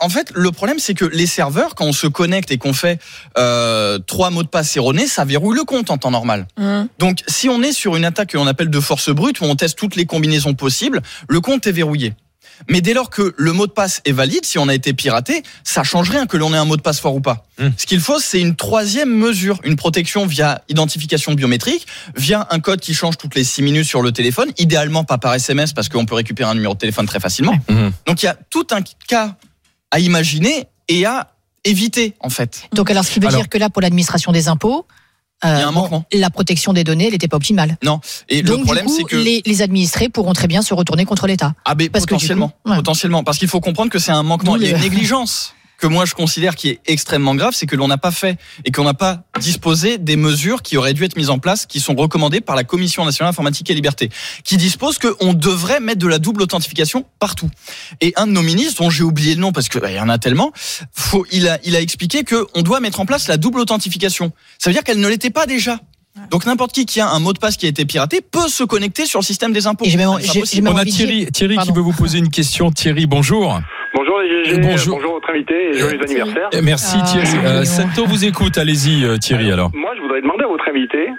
en fait, le problème, c'est que les serveurs, quand on se connecte et qu'on fait 3 mots de passe erronés, ça verrouille le compte en temps normal. Donc, si on est sur une attaque qu'on appelle de force brute, où on teste toutes les combinaisons possibles, le compte est verrouillé. Mais dès lors que le mot de passe est valide, si on a été piraté, ça change rien que l'on ait un mot de passe fort ou pas. Ce qu'il faut, c'est une troisième mesure, une protection via identification biométrique, via un code qui change toutes les 6 minutes sur le téléphone, idéalement pas par SMS parce qu'on peut récupérer un numéro de téléphone très facilement. Donc il y a tout un cas à imaginer et à éviter en fait. Donc alors ce qui veut dire que là pour l'administration des impôts, il y a un manquement. La protection des données, elle n'était pas optimale. Non. Et donc, le problème, c'est que les administrés pourront très bien se retourner contre l'État. Ah, mais potentiellement. Potentiellement. Parce qu'il faut comprendre que c'est un manquement. Il y a une négligence que moi je considère qui est extrêmement grave, c'est que l'on n'a pas fait et qu'on n'a pas disposé des mesures qui auraient dû être mises en place, qui sont recommandées par la Commission nationale informatique et liberté, qui dispose qu'on devrait mettre de la double authentification partout. Et un de nos ministres, dont j'ai oublié le nom parce que y en a tellement, il a expliqué qu'on doit mettre en place la double authentification. Ça veut dire qu'elle ne l'était pas déjà. Donc n'importe qui a un mot de passe qui a été piraté peut se connecter sur le système des impôts. On a Thierry qui veut vous poser une question. Thierry, bonjour. Bonjour les GG, bonjour votre invité et joyeux anniversaire. Merci Thierry. Sento vous écoute, allez-y Thierry alors. Moi je voudrais demander à votre invité,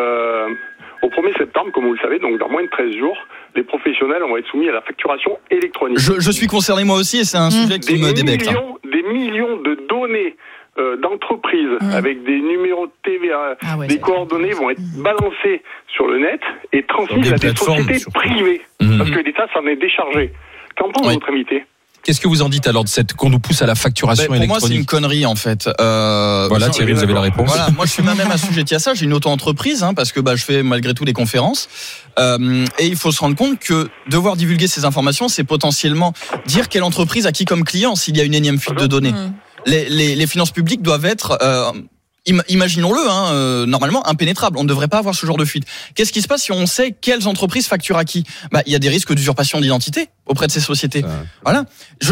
au 1er septembre, comme vous le savez, donc dans moins de 13 jours, les professionnels vont être soumis à la facturation électronique. Je suis concerné moi aussi et c'est un sujet qui me débecte. Des millions de données d'entreprises avec des numéros de TVA, des coordonnées vont être balancées sur le net et transmises à des sociétés privées. Parce que l'État s'en est déchargé. Qu'en pense votre invité ? Qu'est-ce que vous en dites alors de cette qu'on nous pousse à la facturation électronique ? Pour moi, c'est une connerie en fait. Voilà, Thierry, vous avez la réponse. Voilà, moi je suis même assujetti à ça. J'ai une auto-entreprise parce que je fais malgré tout des conférences. Et il faut se rendre compte que devoir divulguer ces informations, c'est potentiellement dire quelle entreprise a qui comme client s'il y a une énième fuite de données. Les finances publiques doivent être imaginons-le, normalement impénétrable. On ne devrait pas avoir ce genre de fuite. Qu'est-ce qui se passe si on sait quelles entreprises facturent à qui ? Il y a des risques d'usurpation d'identité auprès de ces sociétés. Voilà.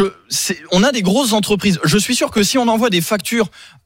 On a des grosses entreprises. Je suis sûr que si on envoie des factures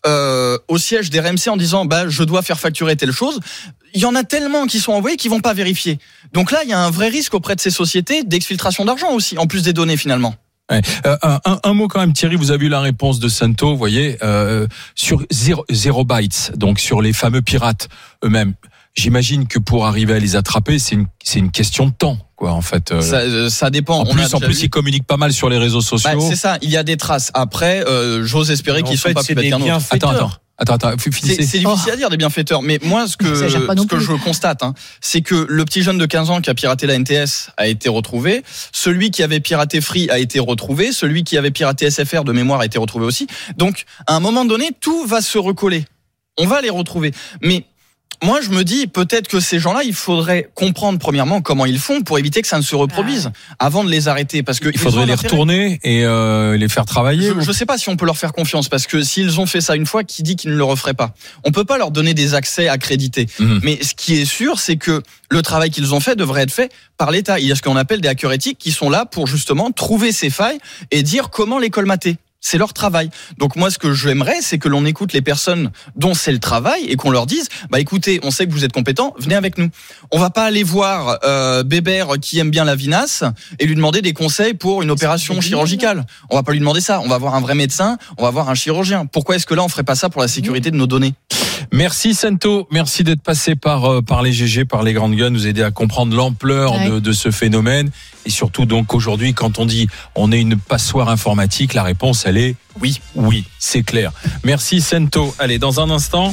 au siège des RMC en disant je dois faire facturer telle chose, il y en a tellement qui sont envoyés qui vont pas vérifier. Donc là, il y a un vrai risque auprès de ces sociétés d'exfiltration d'argent aussi, en plus des données finalement. Ouais. Un mot quand même, Thierry, vous avez eu la réponse de Sento, vous voyez, sur Zero Bytes, donc sur les fameux pirates eux-mêmes. J'imagine que pour arriver à les attraper, c'est une question de temps, quoi, en fait. Ça dépend. En plus, ils communiquent pas mal sur les réseaux sociaux. C'est ça, il y a des traces. Après, j'ose espérer qu'ils sont pas plus bêtes qu'un autre. Attends, finissez. C'est difficile à dire des bienfaiteurs, mais moi ce que je constate, c'est que le petit jeune de 15 ans qui a piraté la NTS a été retrouvé, celui qui avait piraté Free a été retrouvé, celui qui avait piraté SFR de mémoire a été retrouvé aussi. Donc à un moment donné, tout va se recoller. On va les retrouver, mais moi, je me dis peut-être que ces gens-là, il faudrait comprendre premièrement comment ils font pour éviter que ça ne se reproduise avant de les arrêter, parce que il faudrait les retourner et les faire travailler. Je sais pas si on peut leur faire confiance, parce que s'ils ont fait ça une fois, qui dit qu'ils ne le referaient pas ? On peut pas leur donner des accès accrédités. Mais ce qui est sûr, c'est que le travail qu'ils ont fait devrait être fait par l'État. Il y a ce qu'on appelle des hackers éthiques qui sont là pour justement trouver ces failles et dire comment les colmater. C'est leur travail. Donc moi, ce que j'aimerais, c'est que l'on écoute les personnes dont c'est le travail et qu'on leur dise, écoutez, on sait que vous êtes compétents, venez avec nous. On va pas aller voir Bébert qui aime bien la vinasse et lui demander des conseils pour une opération chirurgicale. On va pas lui demander ça. On va voir un vrai médecin, on va voir un chirurgien. Pourquoi est-ce que là, on ferait pas ça pour la sécurité de nos données ? Merci Sento, merci d'être passé par les GG, par les grandes gueules, nous aider à comprendre l'ampleur de ce phénomène. Et surtout, donc, aujourd'hui, quand on dit on est une passoire informatique, la réponse, elle est oui, c'est clair. Merci Sento. Allez, dans un instant,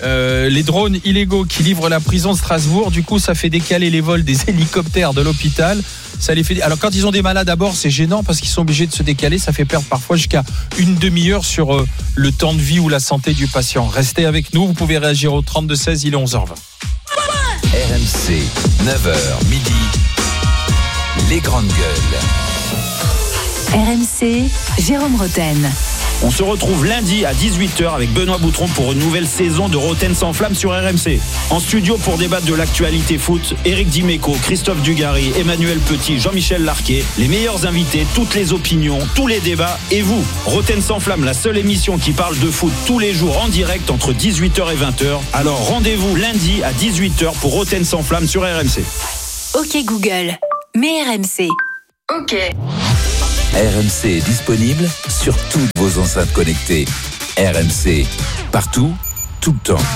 les drones illégaux qui livrent la prison de Strasbourg, du coup, ça fait décaler les vols des hélicoptères de l'hôpital. Ça les fait. Alors, quand ils ont des malades à bord, c'est gênant parce qu'ils sont obligés de se décaler. Ça fait perdre parfois jusqu'à une demi-heure sur le temps de vie ou la santé du patient. Restez avec nous. Vous pouvez réagir au 32-16. Il est 11h20. RMC, 9h, midi. Les grandes gueules. RMC, Jérôme Rotten. On se retrouve lundi à 18h avec Benoît Boutron pour une nouvelle saison de Rotten sans flamme sur RMC. En studio pour débattre de l'actualité foot, Éric Dimeco, Christophe Dugarry, Emmanuel Petit, Jean-Michel Larquet. Les meilleurs invités, toutes les opinions, tous les débats et vous. Rotten sans flamme, la seule émission qui parle de foot tous les jours en direct entre 18h et 20h. Alors rendez-vous lundi à 18h pour Rotten sans flamme sur RMC. Ok Google, mets RMC. Ok. RMC est disponible sur toutes vos enceintes connectées. RMC, partout, tout le temps.